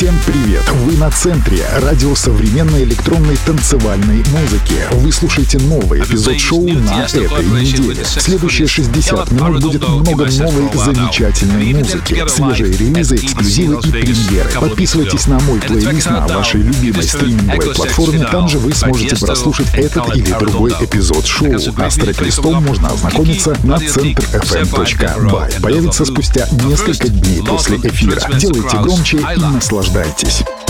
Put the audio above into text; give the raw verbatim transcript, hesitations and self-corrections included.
Всем привет! Вы на центре радио современной электронной танцевальной музыки. Вы слушаете новый эпизод шоу на этой неделе. Следующие шестьдесят минут будет много новой замечательной музыки, свежие релизы, эксклюзивы и премьеры. Подписывайтесь на мой плейлист на вашей любимой стриминговой платформе. Там же вы сможете прослушать этот или другой эпизод шоу. А с трек-листом можно ознакомиться на центр эф эм точка бай. Появится спустя несколько дней после эфира. Делайте громче и наслаждайтесь.